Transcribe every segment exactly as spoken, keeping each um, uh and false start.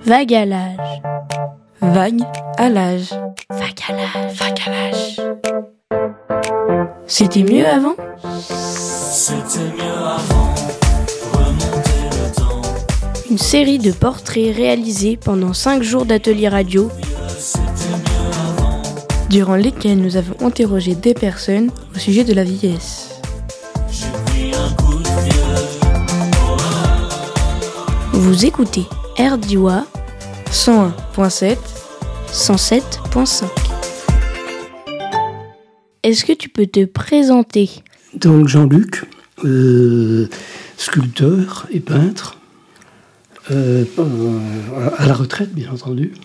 Vague à l'âge. Vague à l'âge. Vague à l'âge. Vague à l'âge. C'était mieux avant ? C'était mieux avant. Remonter le temps. Une série de portraits réalisés pendant cinq jours d'atelier radio, durant lesquels nous avons interrogé des personnes au sujet de la vieillesse. J'ai pris un coup de vieux. Vous écoutez R D U A cent un virgule sept, cent sept virgule cinq. Est-ce que tu peux te présenter ? Donc Jean-Luc, euh, sculpteur et peintre, euh, à la retraite bien entendu.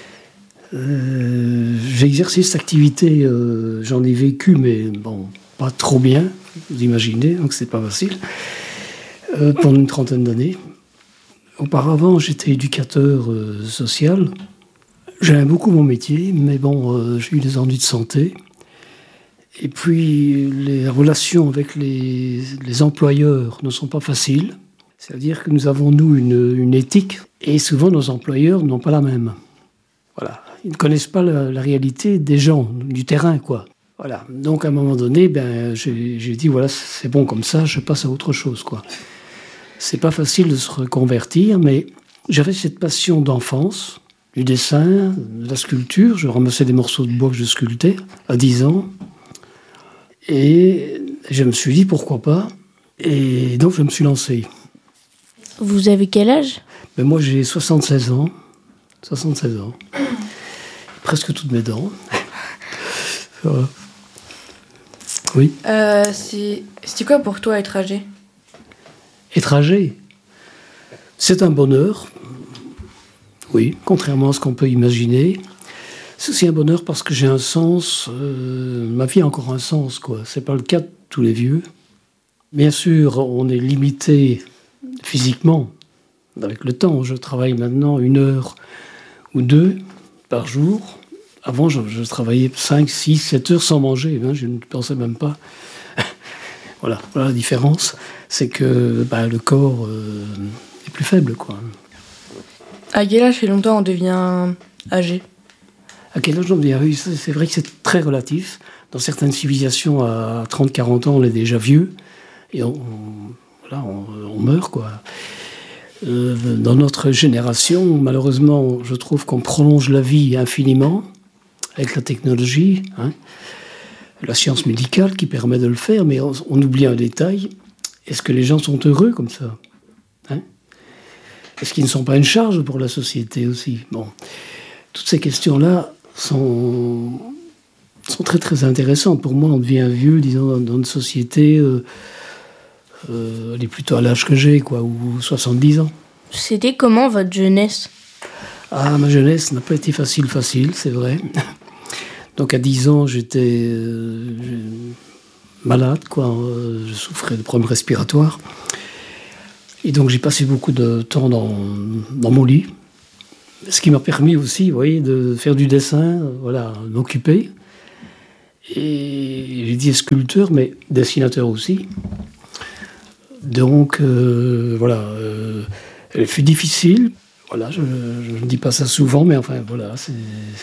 Euh, j'ai exercé cette activité, euh, j'en ai vécu, mais bon, pas trop bien, vous imaginez, donc c'est pas facile, euh, pendant une trentaine d'années. Auparavant, j'étais éducateur euh, social. J'aimais beaucoup mon métier, mais bon, euh, j'ai eu des ennuis de santé. Et puis, les relations avec les, les employeurs ne sont pas faciles. C'est-à-dire que nous avons, nous, une, une éthique, et souvent nos employeurs n'ont pas la même. Voilà. Ils ne connaissent pas la, la réalité des gens, du terrain, quoi. Voilà. Donc, à un moment donné, ben, j'ai, j'ai dit, voilà, c'est bon comme ça, je passe à autre chose, quoi. C'est pas facile de se reconvertir, mais j'avais cette passion d'enfance, du dessin, de la sculpture. Je ramassais des morceaux de bois que je sculptais à dix ans. Et je me suis dit, pourquoi pas ? Et donc, je me suis lancé. Vous avez quel âge ? Ben moi, j'ai soixante-seize ans. soixante-seize ans. Presque toutes mes dents. Voilà. Oui. Euh, c'est... C'était quoi pour toi être âgé ? Être âgé, c'est un bonheur. Oui, contrairement à ce qu'on peut imaginer. C'est aussi un bonheur parce que j'ai un sens. Euh, ma vie a encore un sens, quoi. C'est pas le cas de tous les vieux. Bien sûr, on est limité physiquement avec le temps. Je travaille maintenant une heure ou deux par jour. Avant, je, je travaillais cinq, six, sept heures sans manger. Hein, je ne pensais même pas. Voilà, voilà la différence. C'est que bah, le corps euh, est plus faible, quoi. À quel âge fait longtemps on devient âgé ? À quel âge on devient âgé ? C'est vrai que c'est très relatif. Dans certaines civilisations, à trente à quarante ans, on est déjà vieux. Et on, on, voilà, on, on meurt, quoi. Euh, dans notre génération, malheureusement, je trouve qu'on prolonge la vie infiniment avec la technologie, hein, la science médicale qui permet de le faire, mais on, on oublie un détail. Est-ce que les gens sont heureux comme ça, hein ? Est-ce qu'ils ne sont pas une charge pour la société aussi ? Bon, toutes ces questions-là sont, sont très très intéressantes. Pour moi, on devient vieux, disons, dans une société, euh, euh, elle est plutôt à l'âge que j'ai, quoi, ou soixante-dix ans. C'était comment votre jeunesse ? Ah, ma jeunesse n'a pas été facile, facile, c'est vrai. Donc à dix ans, j'étais euh, malade, quoi. Euh, je souffrais de problèmes respiratoires. Et donc j'ai passé beaucoup de temps dans, dans mon lit. Ce qui m'a permis aussi, vous voyez, de faire du dessin, voilà, m'occuper. Et j'ai dit sculpteur, mais dessinateur aussi. Donc, euh, voilà, euh, elle fut difficile. Voilà, je ne dis pas ça souvent, mais enfin, voilà, c'est...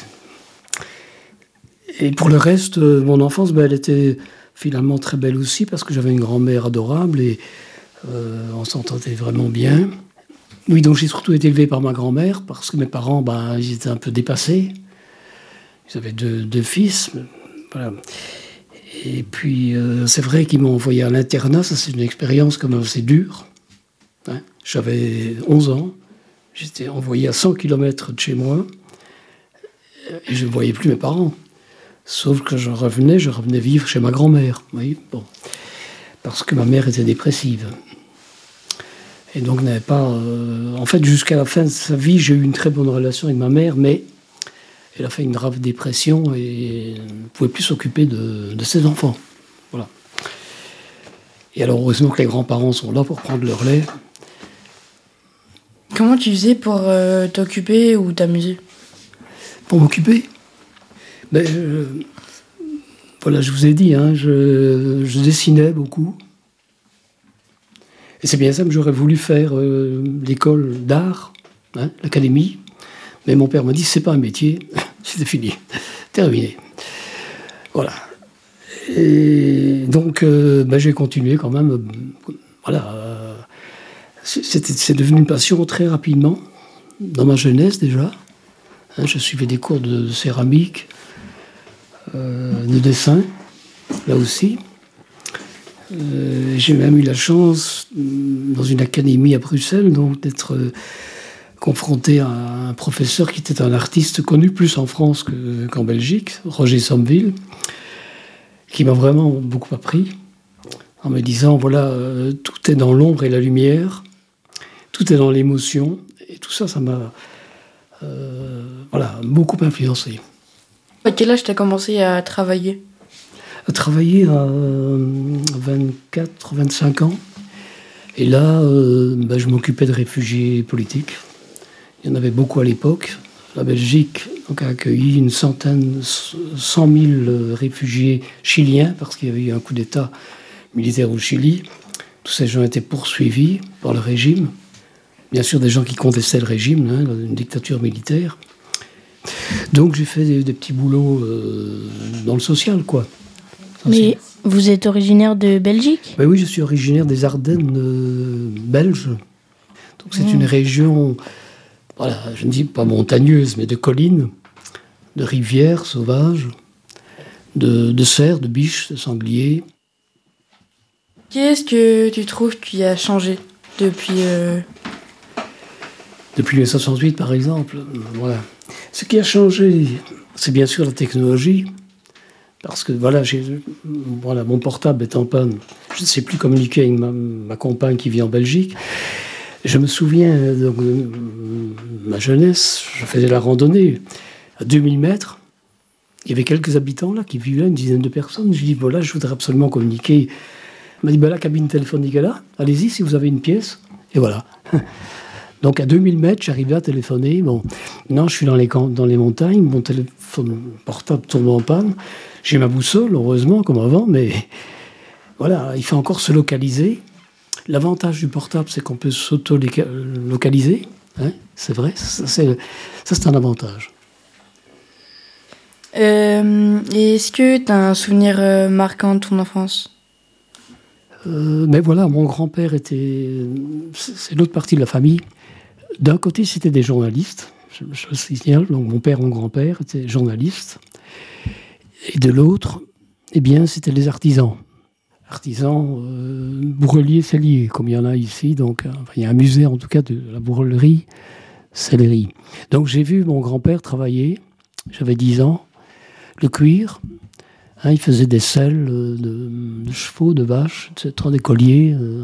Et pour le reste, mon enfance, ben, elle était finalement très belle aussi, parce que j'avais une grand-mère adorable, et euh, on s'entendait vraiment bien. Oui, donc j'ai surtout été élevé par ma grand-mère, parce que mes parents, ben, ils étaient un peu dépassés. Ils avaient deux, deux fils, voilà. Et puis, euh, c'est vrai qu'ils m'ont envoyé à l'internat, ça c'est une expérience quand même assez dure. Hein. J'avais onze ans, j'étais envoyé à cent kilomètres de chez moi, et je ne voyais plus mes parents. Sauf que je revenais, je revenais vivre chez ma grand-mère, oui, bon, parce que ma mère était dépressive. Et donc n'avait pas... Euh, en fait, jusqu'à la fin de sa vie, j'ai eu une très bonne relation avec ma mère, mais elle a fait une grave dépression et ne pouvait plus s'occuper de, de ses enfants. Voilà. Et alors, heureusement que les grands-parents sont là pour prendre leur lait. Comment tu faisais pour euh, t'occuper ou t'amuser ? Pour m'occuper ? Ben, je, voilà, je vous ai dit, hein, je, je dessinais beaucoup. Et c'est bien ça que j'aurais voulu faire, euh, l'école d'art, hein, l'académie. Mais mon père m'a dit, c'est pas un métier, c'était fini, terminé. Voilà. Et donc, euh, ben, j'ai continué quand même. Euh, voilà. Euh, c'était, c'est devenu une passion très rapidement, dans ma jeunesse déjà. Hein, je suivais des cours de, de céramique, euh, de dessin, là aussi. Euh, j'ai même eu la chance, dans une académie à Bruxelles, donc, d'être euh, confronté à un professeur qui était un artiste connu plus en France que, qu'en Belgique, Roger Sommeville, qui m'a vraiment beaucoup appris, en me disant, voilà, euh, tout est dans l'ombre et la lumière, tout est dans l'émotion, et tout ça, ça m'a euh, voilà, beaucoup influencé. À quel âge tu as commencé à travailler ? À travailler à vingt-quatre, vingt-cinq ans. Et là, euh, ben, je m'occupais de réfugiés politiques. Il y en avait beaucoup à l'époque. La Belgique donc, a accueilli une centaine, cent mille réfugiés chiliens, parce qu'il y avait eu un coup d'État militaire au Chili. Tous ces gens étaient poursuivis par le régime. Bien sûr, des gens qui contestaient le régime, hein, une dictature militaire. Donc j'ai fait des, des petits boulots euh, dans le social, quoi. Mais vous êtes originaire de Belgique ? Ben oui, je suis originaire des Ardennes euh, belges. Donc c'est mmh. une région, voilà, je ne dis pas montagneuse, mais de collines, de rivières sauvages, de, de cerfs, de biches, de sangliers. Qu'est-ce que tu trouves qui a changé depuis... Euh... Depuis mille neuf cent soixante-huit, par exemple, voilà. Ce qui a changé, c'est bien sûr la technologie. Parce que voilà, j'ai, voilà, mon portable est en panne. Je ne sais plus communiquer avec ma, ma compagne qui vit en Belgique. Je me souviens donc, de ma jeunesse, je faisais la randonnée à deux mille mètres. Il y avait quelques habitants là qui vivaient, une dizaine de personnes. Je dis voilà, je voudrais absolument communiquer. On m'a dit ben, la cabine téléphonique est là. Allez-y si vous avez une pièce. Et voilà. Donc à deux mille mètres, j'arrivais à téléphoner. Bon, non, je suis dans les, dans les montagnes. Mon téléphone portable tourne en panne. J'ai ma boussole, heureusement, comme avant, mais voilà, il faut encore se localiser. L'avantage du portable, c'est qu'on peut s'auto-localiser. Hein, c'est vrai, ça c'est, ça, c'est un avantage. Euh, est-ce que tu as un souvenir euh, marquant de ton enfance ? euh, Mais voilà, mon grand-père était... C'est l'autre partie de la famille. D'un côté, c'était des journalistes, je, je le signale. Donc mon père, mon grand-père étaient journalistes. Et de l'autre, eh bien, c'était les artisans. Artisans euh, bourreliers, selliers, comme il y en a ici. Donc, euh, enfin, il y a un musée, en tout cas, de la bourrelerie, sellerie. Donc, j'ai vu mon grand-père travailler. J'avais dix ans. Le cuir. Hein, il faisait des selles de, de chevaux, de vaches, et cetera, des colliers. Euh,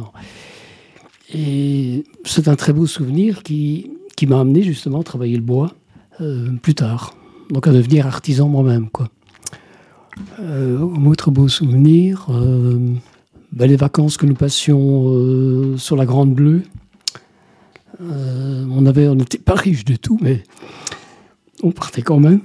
et c'est un très beau souvenir qui, qui m'a amené, justement, à travailler le bois euh, plus tard. Donc, à devenir artisan moi-même, quoi. Euh, autre beau souvenir, euh, ben les vacances que nous passions euh, sur la Grande Bleue. Euh, on avait, on n'était pas riches du tout, mais on partait quand même.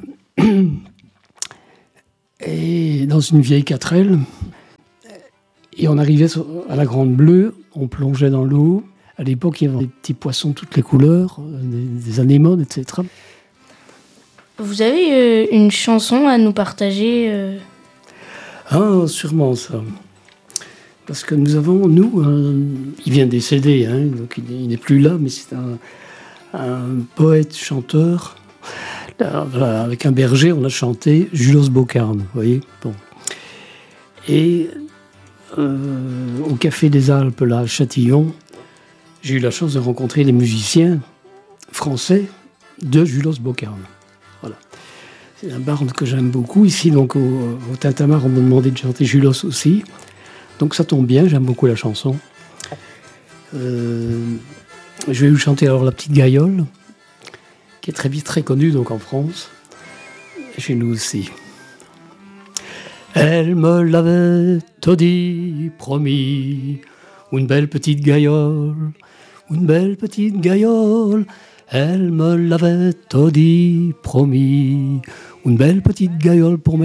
Et dans une vieille quatrelle. Et on arrivait sur, à la Grande Bleue, on plongeait dans l'eau. À l'époque, il y avait des petits poissons de toutes les couleurs, des, des anémones, et cetera. Vous avez euh, une chanson à nous partager euh... Ah, sûrement ça. Parce que nous avons, nous, un, il vient de décéder, hein, donc il, il n'est plus là, mais c'est un, un poète, chanteur. Là, voilà, avec un berger, on a chanté Julos Bocarn, vous voyez. Bon. Et euh, au Café des Alpes, là, à Châtillon, j'ai eu la chance de rencontrer les musiciens français de Julos Bocarn. Voilà. C'est un barde que j'aime beaucoup. Ici, donc, au, au Tintamarre, on m'a demandé de chanter Julos aussi. Donc ça tombe bien, j'aime beaucoup la chanson. Euh, je vais vous chanter alors La Petite Gaïole, qui est très vite très connue donc en France, et chez nous aussi. Elle me l'avait tout dit, promis, une belle petite gaïole, une belle petite gaïole. Elle me l'avait tout dit, promis, une belle petite gaïole pour mes